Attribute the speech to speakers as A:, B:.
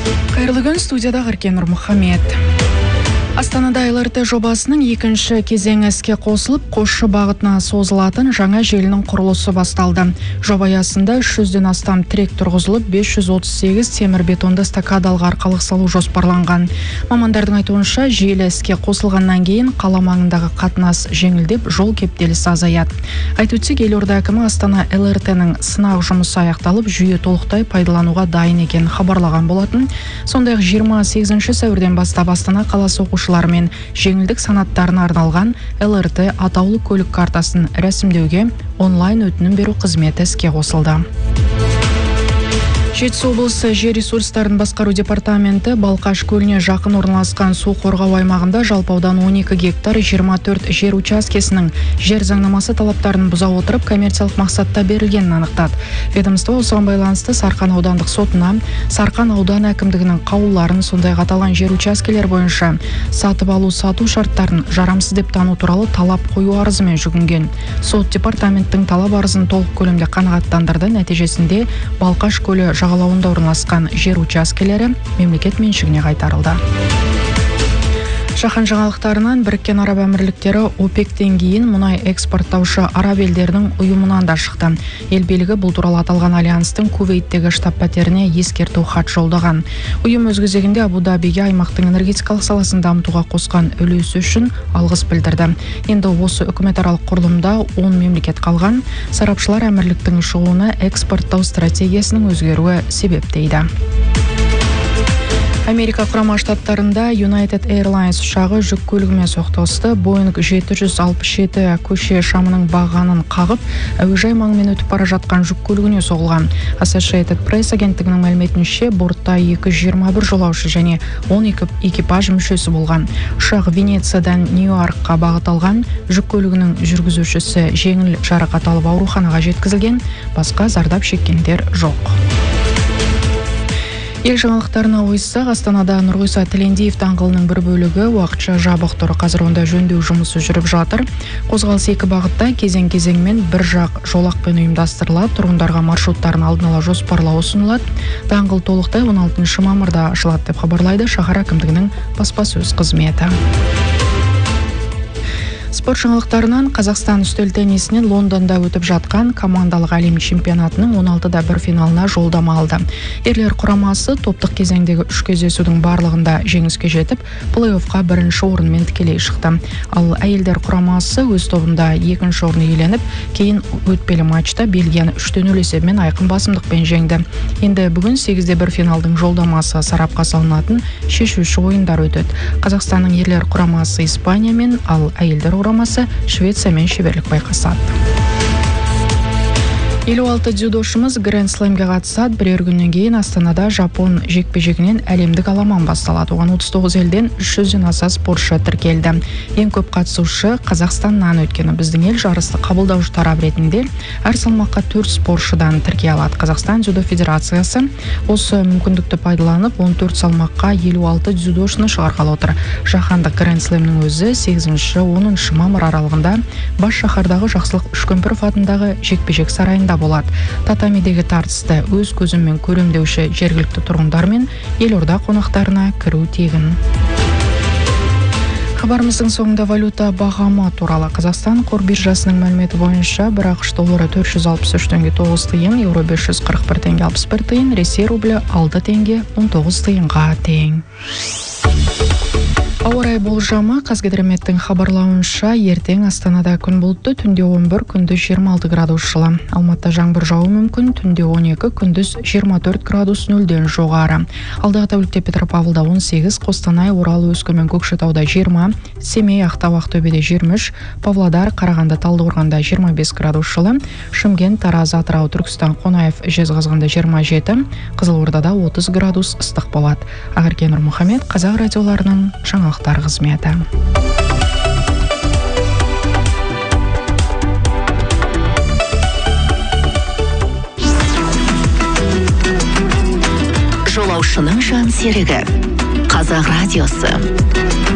A: Қайырлы күн, студияда Ғаркен Нұрмұхамед. Астанада ЛРТ жобасының екінші кезеңі іске қосылып, Қосшы бағытына созылатын жаңа желінің құрылысы басталды. Жоба аясында 300-ден астам тірек тұрғызылып, 538 темір бетонды стакадалға арқалық салу жоспарланған. Мамандардың айтуынша, желі іске қосылғаннан кейін қала маңындағы қатынас жеңілдеп, жол кептелісі азаяды. Айтуынша, елорда әкімі Астана ЛРТ-ның сынақ жұмысы аяқталып, жүйе толықтай пайдалануға дайын екен хабарлаған болатын. Сондай-ақ 28 сәуірден бастап Астана қаласы оқушылармен жеңілдік санаттарына арналған ЛРТ атаулы көлік картасын рәсімдеуге онлайн өтінім беру қызметі іске қосылды. Жетісу облысы жер ресурстарын басқару департаменті Балқаш көліне жақын орналасқан су қорғау аймағында жалпы ауданы 12 гектар 24 жер учаскесінің жер заңнамасы талаптарын бұза отырып коммерциялық мақсатта берілгенін анықтады. Ведомство осыған байланысты Сарқан аудандық сотына Сарқан ауданы әкімдігінің қаулыларын, сондай-ақ аталған жер учаскелер бойынша сатып алу-сату шарттарын жарамсыз деп тану туралы талап қою арызымен жүгінген. Сот департаменттің талап арызын толық көлемде қанағаттандырды. Нәтижесінде Балқаш көлі жағалауында орналасқан жер учаскелері мемлекет меншігіне қайтарылды. Жаһан жаңалықтарынан Біріккен Араб Әмірліктері ОПЕК-тен кейін мұнай экспорттаушы араб елдерінің ұйымынан да шықты. Ел билігі бұл туралы аталған альянстың Кувейттегі штаб-пәтеріне ескерту хат жолдаған. Ұйым өз кезегінде Абу-Дабиге аймақтың энергетикалық саласын дамытуға қосқан үлесі үшін алғыс білдірді. Енді осы үкіметаралық құрылымда 10 мемлекет қалған. Сарапшылар әмірліктің шығуына экспорттау стратегиясының өзгеруі себеп дейді. Америка құрама штаттарында United Airlines ұшағы жүк көлігімен соқтығысты. Boeing 767 көше шамының бағанын қағып, әуежай маңымен өтіп бара жатқан жүк көлігіне соғылған. Associated Press агенттігінің мәліметінше, бортта 221 жолаушы және 12 экипаж мүшесі болған. Ұшақ Венециядан Нью-Йоркқа бағыт алған. Жүк көлігінің жүргізушісі жеңіл жарақат алып ауруханаға жеткізілген. Басқа зардап шеккендер жоқ. Ел жаңалықтарына ойыссақ, Астанада Нұрғиса Тілендиев даңғылының бір бөлігі уақытша жабық тұр. Қазір онда жөндеу жұмысы жүріп жатыр. Қозғалыс екі бағытта кезең-кезеңмен бір жақ жолақпен ұйымдастырылады. Тұрғындарға маршруттарын алдын ала жоспарлау ұсынылады. Даңғыл толықтай 16 мамырда ашылады деп хабарлайды шаһар әкімдігінің баспасөз қызметі. Спорт жаңалықтарынан Қазақстан үстел теннисінен Лондонда өтіп жатқан командалық әлем чемпионатының 16-1 финалына жолдама алды. Ерлер құрамасы топтық кезеңдегі 3 кездесудің барлығында жеңіске жетіп, плей-оффқа бірінші орынмен тікелей шықты. Ал әйелдер құрамасы өз тобында екінші орын иеленіп, кейін өтпелі матчта Бельгияны 3-0 есебімен айқын басымдықпен жеңді. Енді бүгін 8-1 финалдың жолдамасы сарапқа салынатын шешуші ойындар өтеді. Қазақстанның ерлер құрамасы Испаниямен, ал әйелдер құрамасы Швециямен шеберлік байқасады. 56 дзюдошымыз Гранд Слэмге қатысады. Бірер күннен кейін Астанада Жапон жекпе-жегінен әлемдік аламан басталады. Оған 39 елден 300-ден аса спортшы тіркелді. Ең көп қатысушы Қазақстаннан өткені. Біздің ел жарысты қабылдаушы тарап ретінде әр салмаққа 4 спортшыдан тіркей алады. Қазақстан дзюдо федерациясы осы мүмкіндікті пайдаланып 14 салмаққа 56 дзюдошыны шығарғалы отыр. Жаһандық Гранд Слэмнің өзі 8-10 мамыр аралығында бас шаһардағы Жақсылық Үшкемпіров атындағы жекпе-жек сарайында болады. Татамидегі тартысты өз көзімен көремдеуші жергілікті тұрғындар мен елорда қонақтарына кіру тегін. Хабарымыздың соңында валюта бағамы туралы. Қазақстан қор биржасының мәліметі бойынша бір ақш доллары 463 теңге 9 тиын, еуро 541 теңге 61 тиын, Ресей рублі 6 теңге 19 тиынға тең. Ауа райы болжамы. Қазгидрометтің хабарлауынша ертең Астанада күн бұлтты, түнде 11, күндіз 26 градус жылы. Алматыда жаңбыр жауы мүмкін, түнде 12, күндіз 24 градус 0-ден жоғары. Алдағы тәулікте Петропавлда 18, Қостанай, Орал, Өскемен, Көкшетауда 20, Семей, Ақтау, Ақтөбеде 23, Павлодар, Қарағанды, Талдықорғанда 25 градус жылы, Шымкент, Тараз, Атырау, Түркістан, Қонаев, Жезқазғанда 27, Қызылордада 30 градус ыстық болады. Ғаркен Нұрмұхамед, Қазақ радиоларының жаңалықтар қызметі.
B: Жолаушының жан серігі. Қазақ радиосы.